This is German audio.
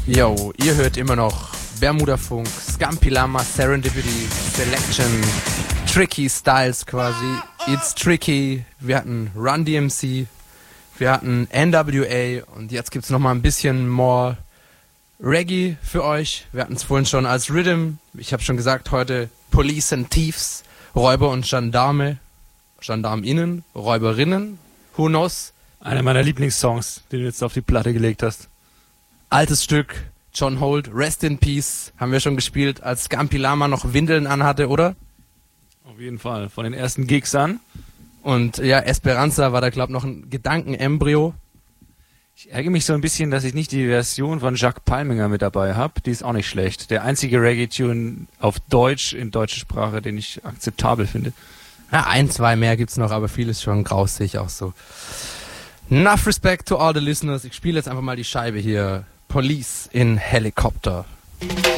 Yo, ihr hört immer noch Bermuda Funk, Scampy Lama, Serendipity, Selection, Tricky Styles quasi. It's Tricky. Wir hatten Run DMC, wir hatten NWA und jetzt gibt's noch mal ein bisschen more Reggae für euch. Wir hatten es vorhin schon als Rhythm. Ich habe schon gesagt, heute Police and Thieves, Räuber und Gendarme, GendarmInnen, Räuberinnen, who knows? Einer meiner Lieblingssongs, den du jetzt auf die Platte gelegt hast. Altes Stück, John Holt, Rest in Peace, haben wir schon gespielt, als Scampy Lama noch Windeln anhatte, oder? Auf jeden Fall, von den ersten Gigs an. Und ja, Esperanza war da, glaub noch ein Gedankenembryo. Ich ärgere mich so ein bisschen, dass ich nicht die Version von Jacques Palminger mit dabei habe. Die ist auch nicht schlecht. Der einzige Reggae-Tune auf Deutsch, in deutscher Sprache, den ich akzeptabel finde. Ja, ein, zwei mehr gibt's noch, aber vieles schon grausig auch so. Enough respect to all the listeners. Ich spiele jetzt einfach mal die Scheibe hier. Police in Helicopter.